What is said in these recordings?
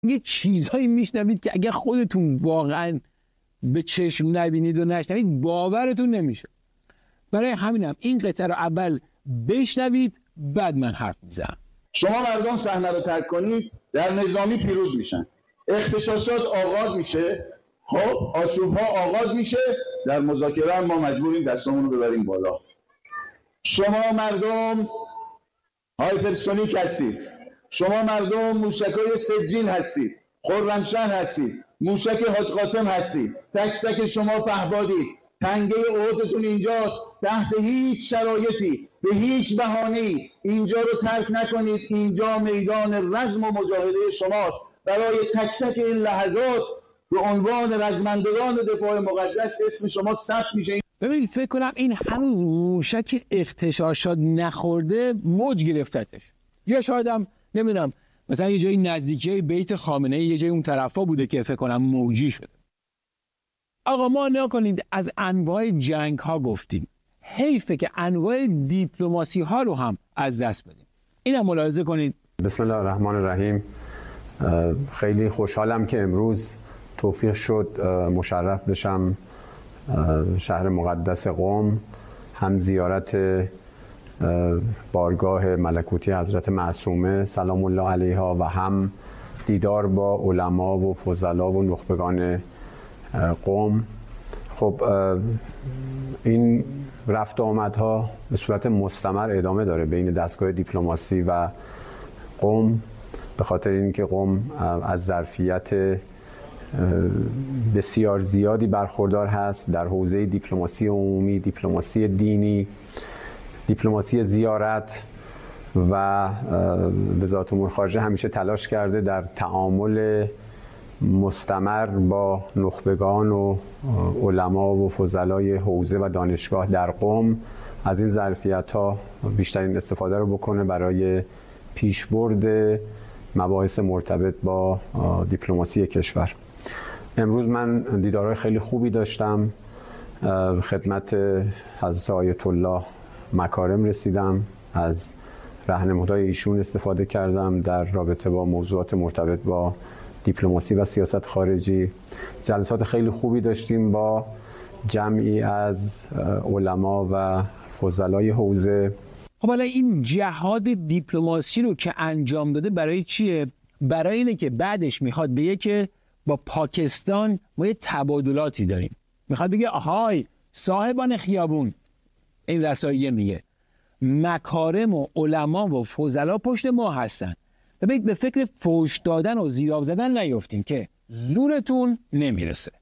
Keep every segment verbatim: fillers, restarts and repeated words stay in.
یه چیزهایی میشنوید که اگر خودتون واقعا به چشم نبینید و نشنوید باورتون نمیشه. برای همینم این قطعه رو اول بشنوید بعد من حرف میزنم. شما مردم صحنه رو ترک کنید، در نظامی پیروز میشن، اغتشاشات آغاز میشه، خب آشوب‌ها آغاز میشه، در مذاکره هم ما مجبوریم دستمون رو ببریم بالا. شما مردم هایپرسونیک هستید، شما مردم موشکای سجین هستید، خرمشهر هستید، موشک حاج قاسم هستید، تک تک شما پهبادید، تنگه عهدتون اینجاست، تحت هیچ شرایطی به هیچ بهانه‌ای اینجا رو ترک نکنید. اینجا میدان رزم و مجاهده شماست. برای تک تک این لحظات به عنوان رزمندگان دفاع مقدس اسم شما ثبت میشه. ببینید فکر کنم این هنوز موشک اغتشاشات نخورده موج گرفتتش، یا شاید هم نمیدونم مثلا یه جایی نزدیکی بیت خامنه‌ای یه جای اون طرفا بوده که فکر کنم موجی شده. آقا ما نگاه کنید از انواع جنگ ها گفتیم، حیفه که انواع دیپلماسی ها رو هم از دست بدیم. اینم ملاحظه کنید. بسم الله الرحمن الرحیم. خیلی خوشحالم که امروز توفیق شد مشرف بشم شهر مقدس قم، هم زیارت بارگاه ملکوتی حضرت معصومه سلام الله علیها و هم دیدار با علما و فضلا و نخبگان قم. خب این رفت و آمدها به صورت مستمر ادامه داره بین دستگاه دیپلماسی و قم، به خاطر اینکه قم از ظرفیت بسیار زیادی برخوردار هست در حوزه دیپلماسی عمومی، دیپلماسی دینی، دیپلماسی زیارت و وزارت امور خارجه همیشه تلاش کرده در تعامل مستمر با نخبگان و علما و فضلای حوزه و دانشگاه در قم از این ظرفیت‌ها بیشترین استفاده رو بکنه برای پیشبرد مباحث مرتبط با دیپلماسی کشور. امروز من دیدارهای خیلی خوبی داشتم، خدمت حضرت آیت الله مکارم رسیدم، از راهنمودهای ایشون استفاده کردم در رابطه با موضوعات مرتبط با دیپلماسی و سیاست خارجی. جلسات خیلی خوبی داشتیم با جمعی از علما و فضلای حوزه. خب حالا این جهاد دیپلماسی رو که انجام داده برای چیه؟ برای اینه که بعدش میخواد بگه که با پاکستان ما یه تبادلاتی داریم. میخواد بگه آهای صاحبان خیابون، این رسائیه میگه مکارم و علما و فضلا پشت ما هستن. ببینید به فکر فوش دادن و زیراب زدن نیفتیم که زورتون نمیرسه.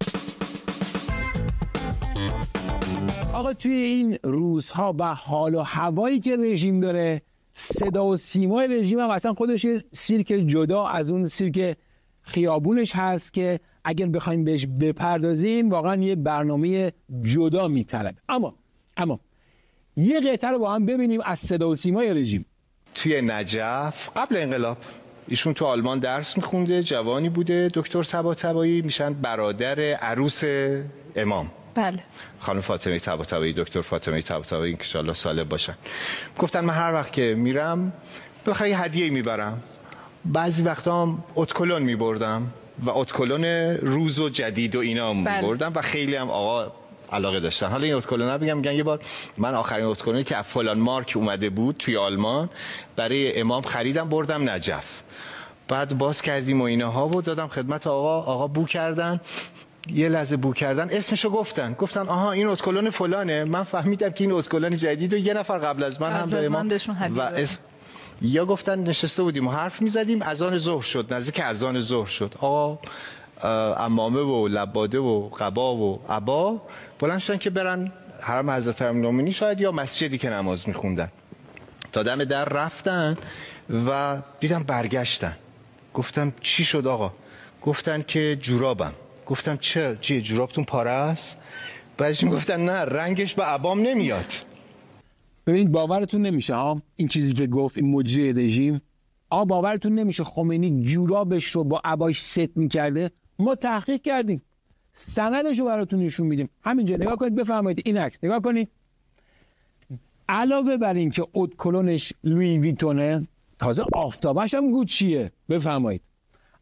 آقا توی این روزها با حال و هوایی که رژیم داره، صدا و سیمای رژیم هم اصلا خودش یه سیرک جدا از اون سیرک خیابونش هست که اگر بخوایم بهش بپردازیم واقعا یه برنامه جدا میطلبه. اما اما یه قطعه رو با هم ببینیم از صدا و سیمای رژیم. توی نجف قبل انقلاب ایشون تو آلمان درس میخونده، جوانی بوده، دکتر طباطبایی، میشن برادر عروس امام. بله. خانم فاطمه طباطبایی، دکتر فاطمه طباطبایی، ان شاء الله سالم باشن. گفتن من هر وقت که میرم بالاخره یه هدیه میبرم. بعضی وقتا هم اتکلون میبردم و اتکلون روز و جدید و اینا میبردم و خیلی هم آقا علاقه داشتن. حالا این اتکلون بگم، میگن یه بار من آخرین اتکلونی که فلان مارک اومده بود توی آلمان برای امام خریدم بردم نجف. بعد باز کردیم و اینها و دادم خدمت آقا. آقا بو کردن، یه لحظه بو کردن، اسمشو گفتن، گفتن آها این اتکلون فلانه. من فهمیدم که این اتکلون جدید و یه نفر قبل از من هم به امام و اسم یا گفتن نشسته بودیم و حرف میزدیم، اذان ظهر شد، نزدیک اذان ظهر شد، آقا عمامه و لباده و قبا و عبا بلند شدن که برن حرم حضرت امیرالمومنین شاید یا مسجدی که نماز میخوندن. تا دم در رفتن و دیدم برگشتن. گفتم چی شد آقا؟ گفتن که جورابم. گفتم چه؟ چیه جورابتون پاره است؟ بعدش گفتن نه رنگش به عبام نمیاد. ببینید باورتون نمیشه ها این چیزی که گفت این مجری رژیم. آ باورتون نمیشه خمینی جورابش رو با عباش ست میکرده. ما تحقیق کردیم، سندش رو براتون نشون میدیم. همینجا نگاه کنید بفرمایید، این عکس نگاه کنید. علاوه بر این که اتکلونش لویی ویتونه، تازه آفتابش هم گوچیه. بفرمایید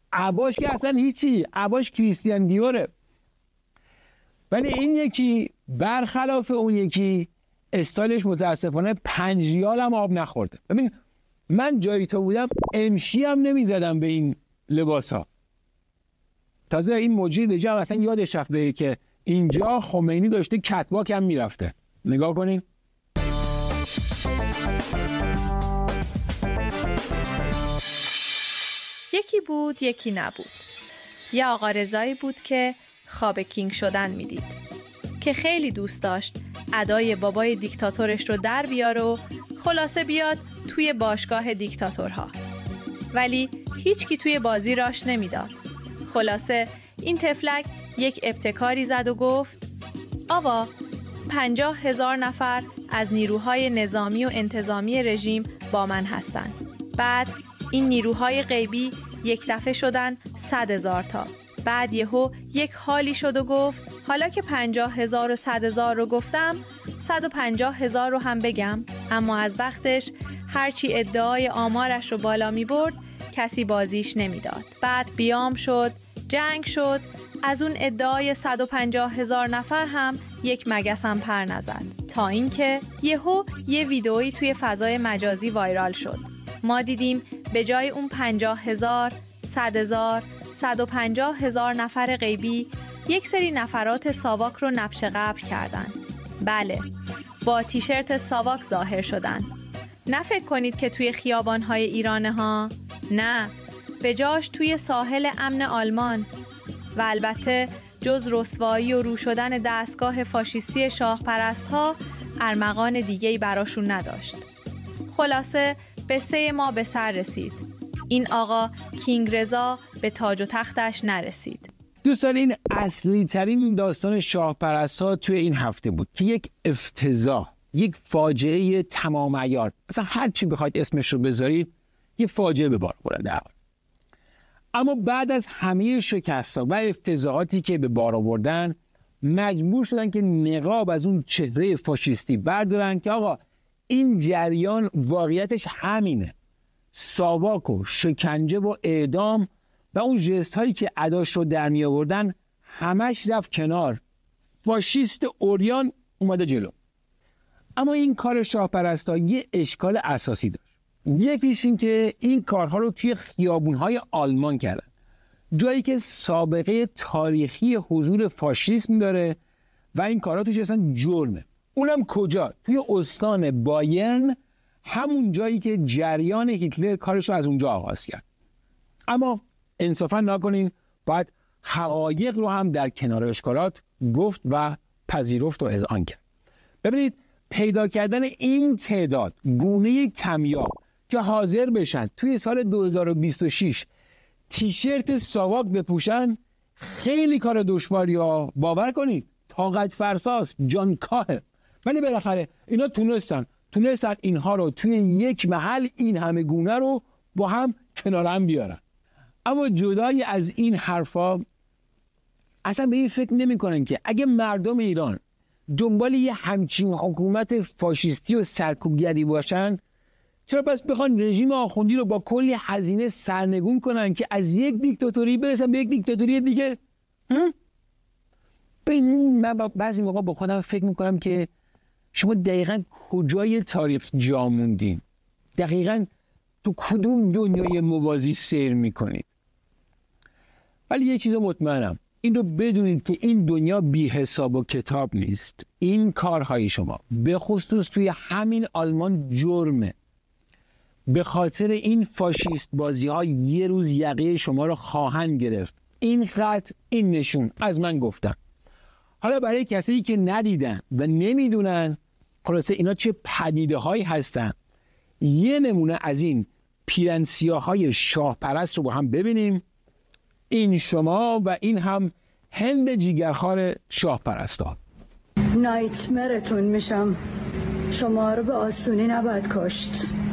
عباش که اصلا هیچی، عباش کریستیان دیوره. ولی این یکی برخلاف اون یکی استایلش متاسفانه پنج ریال هم آب نخورده. ببین من جایی تو بودم امشی هم نمیزدم به این لباس ها. تازه این مجری رژیم اصلا یادش رفته که اینجا خمینی داشته کتواک هم میرفته. نگاه کنین. یکی بود یکی نبود. یه آقا رضایی بود که خواب کینگ شدن میدید، که خیلی دوست داشت ادای بابای دیکتاتورش رو در بیاره و خلاصه بیاد توی باشگاه دیکتاتورها. ولی هیچکی توی بازی راش نمیداد. خلاصه این تفلک یک ابتکاری زد و گفت آوا پنجاه هزار نفر از نیروهای نظامی و انتظامی رژیم با من هستن. بعد این نیروهای غیبی یک دفعه شدن صد هزار تا. بعد یهو یک حالی شد و گفت حالا که پنجاه هزار و صد هزار رو گفتم صد و پنجاه هزار رو هم بگم. اما از بختش هرچی ادعای آمارش رو بالا می برد کسی بازیش نمیداد. بعد بیام شد، جنگ شد، از اون ادعای صد و پنجاه هزار نفر هم یک مگس هم پر نزد، تا اینکه یهو یه ویدئویی توی فضای مجازی وایرال شد. ما دیدیم به جای اون پنجاه هزار، صد هزار، صد و پنجاه هزار نفر غیبی یک سری نفرات ساواک رو نبش قبر کردن. بله، با تیشرت ساواک ظاهر شدن. نه فکر کنید که توی خیابان‌های ایرانه ها، نه، به جاش توی ساحل امن آلمان. و البته جز رسوایی و رو شدن دستگاه فاشیستی شاه پرست ها ارمغان دیگه‌ای براشون نداشت. خلاصه قصه ما به سر رسید. این آقا کینگ رضا به تاج و تختش نرسید. دوستان این اصلی ترین داستان شاه پرست ها توی این هفته بود که یک افتضاح، یک فاجعه تمام عیار، مثلا هر چی بخواید اسمش رو بذارید یه فاجعه به بار آورده. اما بعد از همه شکست‌ها و افتضاحاتی که به بار آوردن مجبور شدن که نقاب از اون چهره فاشیستی بردارن که آقا این جریان واقعیتش همینه. ساواک و شکنجه و اعدام و اون ژست هایی که اداش رو در می آوردن همش رفت کنار. فاشیست اوریان اومده جلو. اما این کار شاه پرستا یه اشکال اساسی داشت. یکیش این که این کارها رو توی خیابونهای آلمان کردن، جایی که سابقه تاریخی حضور فاشیسم داره و این کارها توش اصلا جرمه. اونم کجا؟ توی استان بایرن، همون جایی که جریان هیتلر کارش رو از اونجا آغاز کرد. اما انصافا نکنین، باید حقایق رو هم در کنار اشکالات گفت و پذیرفت و اذعان کرد. ببینید پیدا کردن این تعداد گونه کمیاب که حاضر بشن توی سال دو هزار و بیست و شش تیشرت ساواک بپوشن خیلی کار دشواری ها. باور کنید طاقت فرساست، جان کاهه. ولی بالاخره اینا تونستن تونستن اینها رو توی یک محل این همه گونه رو با هم کنار هم بیارن. اما جدای از این حرفا اصلا به این فکر نمی کنن که اگه مردم ایران دنبال یه همچین حکومت فاشیستی و سرکوبگری باشن، چرا پس بخوان رژیم آخوندی رو با کلی هزینه سرنگون کنن که از یک دیکتاتوری برسن به یک دیکتاتوری دیگه؟ ببین من بعضی موقع با خودم فکر میکنم که شما دقیقاً کجای تاریخ جا موندین؟ دقیقاً تو کدوم دنیای موازی سیر میکنید؟ ولی یه چیز مطمئنم، این رو بدونید که این دنیا بی حساب و کتاب نیست. این کارهای شما به خصوص توی همین آلمان جرمه. به خاطر این فاشیست بازی ها یه روز یقه شما رو خواهند گرفت. این خط، این نشون از من گفتم. حالا برای کسایی که ندیدن و نمیدونن خلاصه اینا چه پدیده هایی هستن، یه نمونه از این پیرنسیاهای شاه پرست رو با هم ببینیم. این شما و این هم هند جیگرخوار شاه پرستا. نایتمرتون میشم. شما رو به آسونی نباید کشت.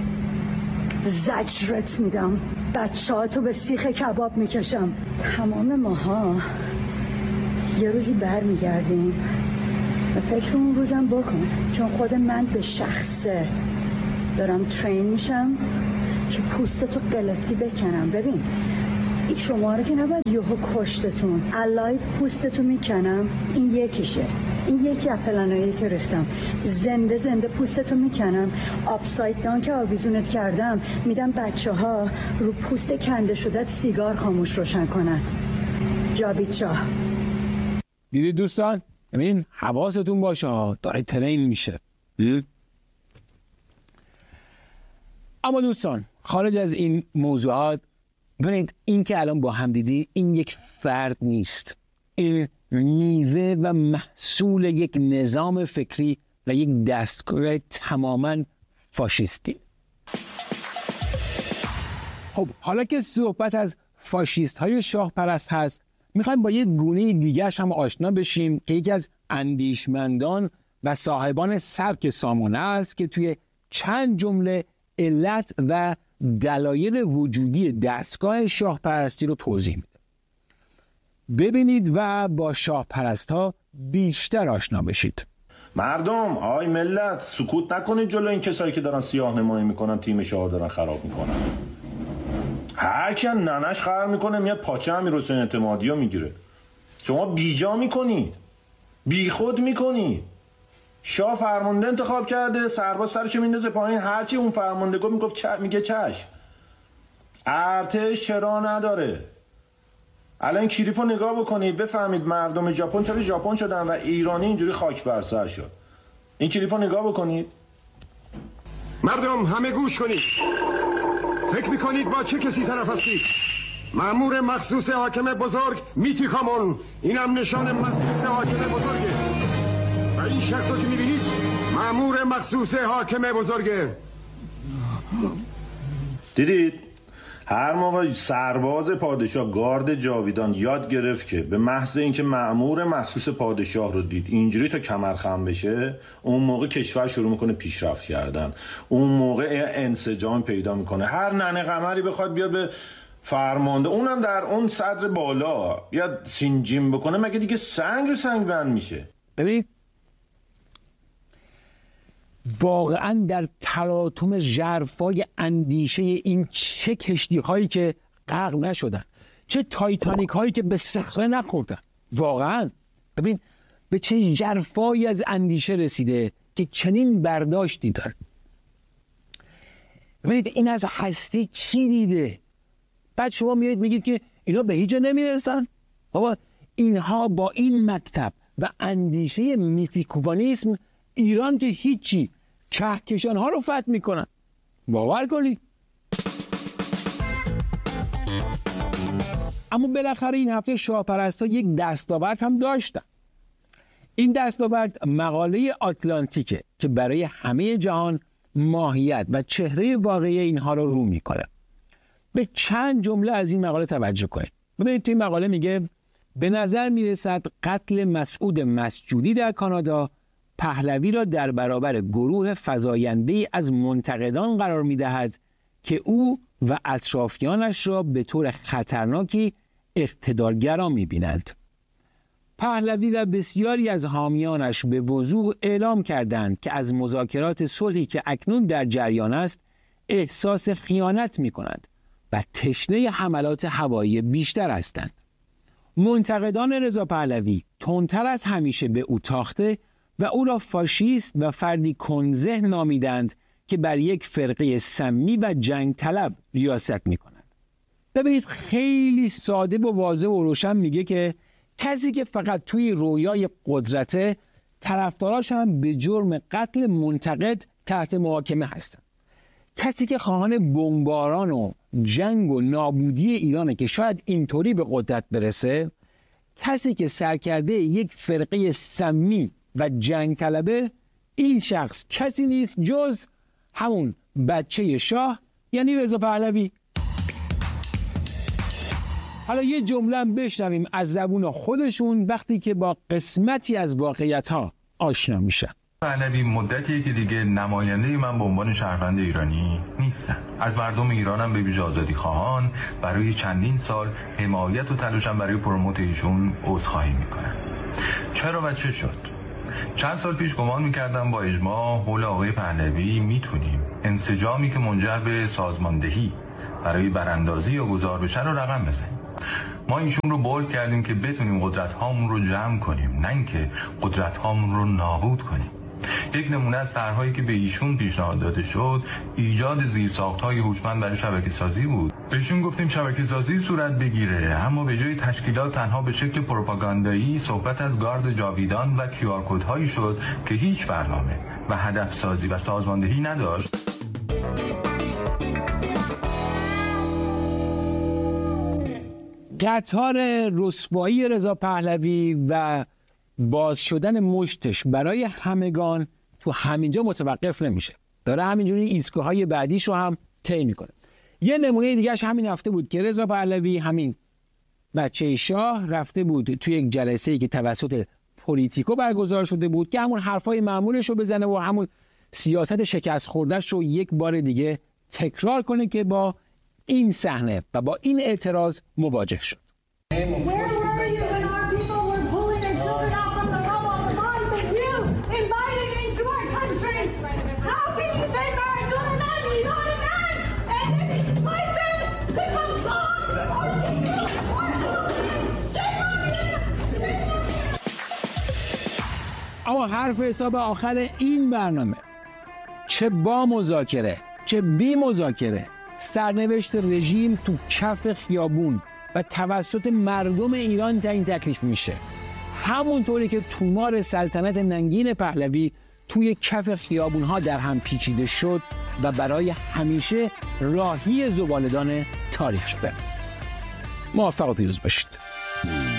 زجرت میدم. بچه ها تو به سیخ کباب میکشم. تمام ماها یه روزی بر میگردیم و فکر اون روزم بکن، چون خود من به شخصه دارم ترین میشم که پوستتو قلفتی بکنم. ببین این شما رو که نباید یهو کشتتون الایف پوستتون میکنم. این یکیشه، این یکی از پلنایی که ریختم. زنده زنده پوستتو میکنم، آپساید دان که آویزونت کردم میدم بچه ها رو پوست کنده شدت سیگار خاموش روشن کنن. جاوید شاه. دیدید دوستان؟ ببین حواستون باشه، داره ترین میشه. اما دوستان خارج از این موضوعات، ببینید این که الان با هم دیدی، این یک فرد نیست، این میوه و محصول یک نظام فکری و یک دستگاه تماما فاشیستی. خب حالا که صحبت از فاشیست های شاه پرست هست، میخوایم با یک گونه دیگه هم آشنا بشیم که یکی از اندیشمندان و صاحبان سبک سامانه است که توی چند جمله علت و دلایل وجودی دستگاه شاه پرستی رو توضیح میده. ببینید و با شاه پرست ها بیشتر آشنا بشید. مردم، آی ملت، سکوت نکنید جلو این کسایی که دارن سیاه نمایی میکنن، تیم شاه دارن خراب میکنن. هر کی ننش خر میکنه میاد پاچه امیر حسین اعتمادی رو میگیره. شما بیجا میکنید، بی خود میکنید. شاه فرمانده انتخاب کرده، سرباز سرشو میندازه پایین، هرچی اون فرمانده گفت میگفت چ... میگه چشم. ارتش چرا نداره؟ الان کلیپو نگاه بکنید بفهمید مردم ژاپن چرا ژاپن شدن و ایرانی اینجوری خاک بر سر شد. این کلیپو نگاه بکنید. مردم همه گوش کنید. فکر میکنید با چه کسی طرف هستید؟ مأمور مخصوص حاکم بزرگ میتی کامون، اینم نشان مخصوص حاکم بزرگه. و این شخص رو که میبینید مأمور مخصوص حاکم بزرگه. دیدید؟ هر موقع سرباز پادشاه گارد جاویدان یاد گرفت که به محض اینکه مأمور مخصوص پادشاه رو دید اینجوری تا کمر خم بشه، اون موقع کشور شروع میکنه پیشرفت کردن، اون موقع انسجام پیدا میکنه. هر ننه قمری بخواد بیاد به فرمانده، اونم در اون صدر بالا، یا سینجیم بکنه، مگه دیگه سنگ رو سنگ بند میشه؟ ببینید واقعا در تلاطم ژرفای اندیشه این چه کشتی هایی که غرق نشدن، چه تایتانیک هایی که به صخره نخوردن. واقعا ببین به چه ژرفایی از اندیشه رسیده که چنین برداشتی داره. ببینید این از هستی چی دیده؟ بعد شما میاد میگید که اینا به هیچ جا نمیرسن. بابا اینها با این مکتب و اندیشه میتیکوبانیسم ایران که هیچی، کهکشان ها رو فتح میکنن. باور کنید. اما بالاخره این هفته شاه پرستا یک دستاورد هم داشتن. این دستاورد مقاله آتلانتیکه که برای همه جهان ماهیت و چهره واقعی اینها رو رو میکنه. به چند جمله از این مقاله توجه کنید. ببینید توی مقاله میگه به نظر میرسد قتل مسعود مسجونی در کانادا پهلوی را در برابر گروه فزاینده‌ای از منتقدان قرار می‌دهد که او و اطرافیانش را به طور خطرناکی اقتدارگرا می‌بینند. پهلوی و بسیاری از حامیانش به وضوح اعلام کردند که از مذاکرات صلحی که اکنون در جریان است احساس خیانت می‌کنند و تشنه حملات هوایی بیشتر هستند. منتقدان رضا پهلوی تندتر از همیشه به او تاخته و او را فاشیست و فردی کنذهن نامیدند که بر یک فرقه سمی و جنگ طلب ریاست می کنند. ببینید خیلی ساده و واضح و روشن میگه که کسی که فقط توی رویای قدرته، طرفداراش هم به جرم قتل منتقد تحت محاکمه هستند. کسی که خواهان بمباران و جنگ و نابودی ایرانه که شاید اینطوری به قدرت برسه، کسی که سرکرده یک فرقه سمی و جنگ طلبه، این شخص کسی نیست جز همون بچه شاه یعنی رضا پهلوی. حالا یه جمله هم بشنویم از زبون خودشون وقتی که با قسمتی از واقعیت‌ها آشنا میشن. پهلوی مدتیه که دیگه نماینده من به عنوان شهروند ایرانی نیستن. از مردم ایرانم به ویژه آزادی خواهان برای چندین سال حمایت و تلاشم برای پروموت ایشون عذرخواهی میکنن. چرا و چه شد؟ چند سال پیش گمان میکردم با اجماع حول آقای پهلوی میتونیم انسجامی که منجر به سازماندهی برای براندازی یا گذار بشه رو رقم بزنیم. ما ایشون رو بول کردیم که بتونیم قدرت هامون رو جمع کنیم، نه اینکه قدرت هامون رو نابود کنیم. یک نمونه از طرح‌هایی که به ایشون پیشنهاد داده شد ایجاد زیرساخت‌های هوشمند برای شبکه‌سازی بود. بهشون گفتیم شبکه‌سازی صورت بگیره، اما به جای تشکیلات تنها به شکل پروپاگاندایی صحبت از گارد جاویدان و کیو آر کدهایی شد که هیچ برنامه و هدف سازی و سازماندهی نداشت. قطار رسوایی رضا پهلوی و باز شدن مشتش برای همگان تو همینجا متوقف نمیشه، داره همینجوری ایستگاه‌های بعدیش رو هم طی میکنه. یه نمونه دیگهش همین هفته بود که رضا پهلوی، همین بچه شاه، رفته بود توی یک جلسه‌ای که توسط پلیتیکو برگزار شده بود که همون حرفای معمولش رو بزنه و همون سیاست شکست خورده‌اش رو یک بار دیگه تکرار کنه که با این صحنه و با این اعتراض مواجه شد. اما حرف حساب آخر این برنامه، چه با مذاکره چه بی مذاکره، سرنوشت رژیم تو کف خیابون و توسط مردم ایران تعیین تکلیف میشه. همونطوری که تومار سلطنت ننگین پهلوی توی کف خیابونها در هم پیچیده شد و برای همیشه راهی زباله‌دان تاریخ شده. موفق و پیروز باشید.